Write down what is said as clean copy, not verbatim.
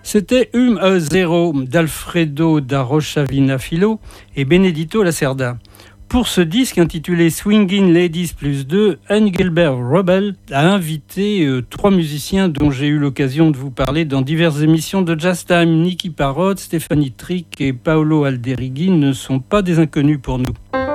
C'était a Zero d'Alfredo da Rocha Filo et Benedito Lacerda. Pour ce disque intitulé Swingin' Ladies plus 2, Engelbert Robel a invité 3 musiciens dont j'ai eu l'occasion de vous parler dans diverses émissions de Jazz Time. Nicky Parrott, Stéphanie Trick et Paolo Alderighi ne sont pas des inconnus pour nous.